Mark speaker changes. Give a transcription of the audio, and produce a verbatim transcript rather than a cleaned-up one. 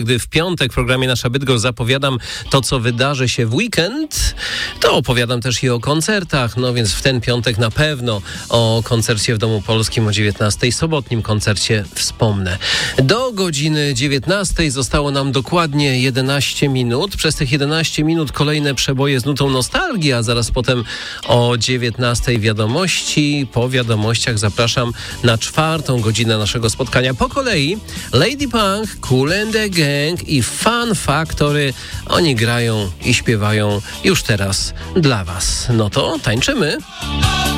Speaker 1: Gdy w piątek w programie Nasza Bydgoszcz zapowiadam to, co wydarzy się w weekend, to opowiadam też i o koncertach. No więc w ten piątek na pewno o koncercie w Domu Polskim o dziewiętnastej, sobotnim koncercie wspomnę. Do godziny dziewiętnastej zostało nam dokładnie jedenaście minut. Przez tych jedenaście minut kolejne przeboje z nutą nostalgii, a zaraz potem o dziewiętnastej wiadomości. Po wiadomościach zapraszam na czwartą godzinę naszego spotkania. Po kolei Lady Punk, Kool and the Gang i Fun Factory. Oni grają i śpiewają już teraz dla was. No to tańczymy.